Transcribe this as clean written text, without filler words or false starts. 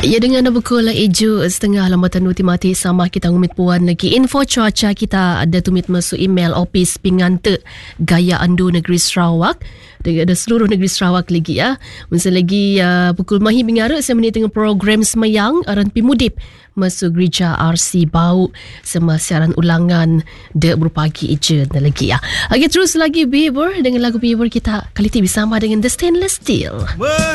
Ya, dengan pukul 7.30 lambatan ultimati sama kita ngumit puan lagi info cuaca kita ada tumit masuk email Opis Pingante Gaya Andu Negeri Sarawak. Ada seluruh negeri Sarawak lagi ya. Masa lagi pukul mahi bingara saya menit dengan program semayang aran pimudip masuk gereja RC Bau sama siaran ulangan de berpagi je lagi ya. Okey, terus lagi Bieber dengan lagu Bieber kita kali ini bersama dengan The Stainless Steel.